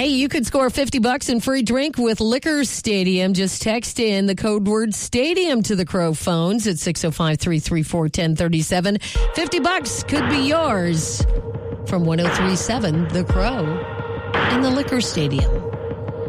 Hey, you could score $50 in free drink with Liquor Stadium. Just text in the code word stadium to the Crow phones at 605-334-1037. $50 could be yours from 103.7 The Crow and the Liquor Stadium.